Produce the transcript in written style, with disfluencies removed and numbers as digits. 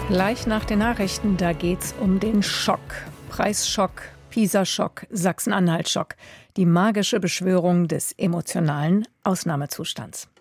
Gleich nach den Nachrichten, da geht's um den Schock. Preisschock, Pisa-Schock, Sachsen-Anhalt-Schock. Die magische Beschwörung des emotionalen Ausnahmezustands.